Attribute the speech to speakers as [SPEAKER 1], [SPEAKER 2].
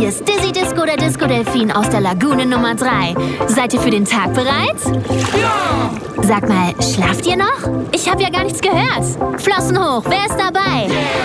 [SPEAKER 1] Hier ist Dizzy Disco, der Disco-Delfin aus der Lagune Nummer 3. Seid ihr für den Tag bereit?
[SPEAKER 2] Ja!
[SPEAKER 1] Sag mal, schlaft ihr noch? Ich habe ja gar nichts gehört. Flossen hoch, wer ist dabei?